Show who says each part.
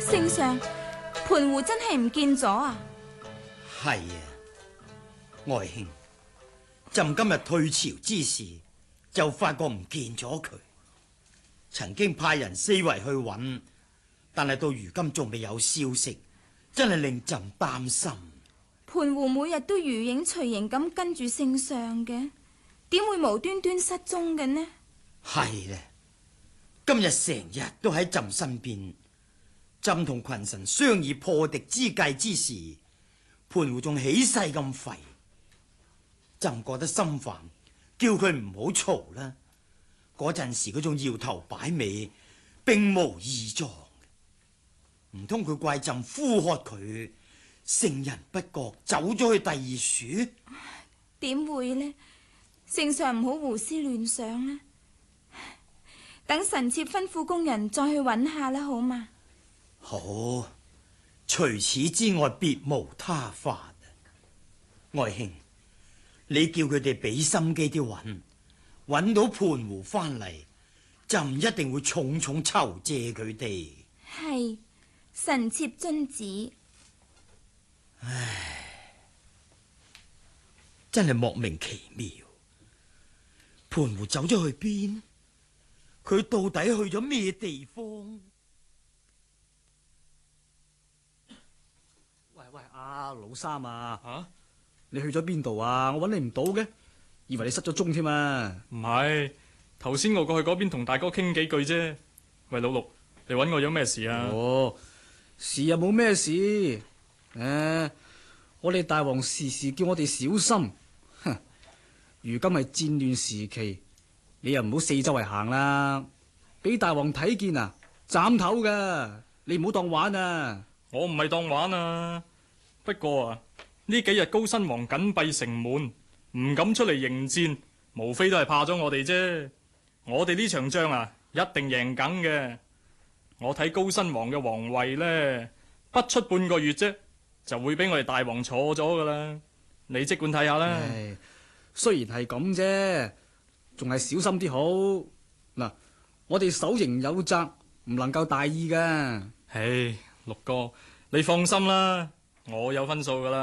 Speaker 1: 聖上，盤湖真係唔見咗啊！
Speaker 2: 係啊，外兄，朕今日退朝之時就發覺唔見咗佢，曾經派人四圍去揾，但係到如今仲未有消息，真係令朕擔心。
Speaker 1: 盤湖每日都如影隨形咁跟住聖上嘅，點會無端端失蹤嘅呢？
Speaker 2: 係咧，今日成日都喺朕身邊，朕同群臣商議破敵之計之時，盤湖仲起勢咁吠，朕覺得心煩，叫佢唔好嘈啦。嗰陣時嗰種搖頭擺尾，並無異狀，唔通佢怪朕呼喝佢，聖人不覺走咗去第二處？
Speaker 1: 點會呢？聖上唔好胡思亂想啦，等臣妾吩咐工人再去揾下啦，好嗎？
Speaker 2: 好，除此之外別無他法。外兄，你叫佢哋俾心機啲揾到盤湖翻嚟，朕一定會重重酬謝佢哋。
Speaker 1: 係，臣妾遵旨。
Speaker 2: 唉，真係莫名其妙。盤湖走咗去邊？佢到底去咗咩地方？
Speaker 3: 喂，阿老三啊，你去咗邊度啊？我揾你唔到嘅，以為你失咗蹤添啊！
Speaker 4: 唔係，頭先我過去嗰邊同大哥傾幾句啫。喂，老六，你揾我有咩事啊？
Speaker 3: 哦，事又冇咩事，我哋大王時時叫我哋小心。哼，如今係戰亂時期，你又唔好四周圍行啦，俾大王睇見啊，斬頭噶，你唔好當玩啊！
Speaker 4: 我唔係當玩啊，不過啊，呢幾日高親王緊閉城門，唔敢出嚟迎戰，無非都係怕咗我哋啫。我哋呢場仗啊，一定贏梗嘅。我睇高親王嘅皇位呢，不出半個月啫，就會俾我哋大王坐咗噶啦。你即管睇下啦。
Speaker 3: 雖然係咁啫，仲係小心啲好。嗱，我哋守營有責，唔能夠大意噶。
Speaker 4: 唉，六哥，你放心啦，我有分數噶啦。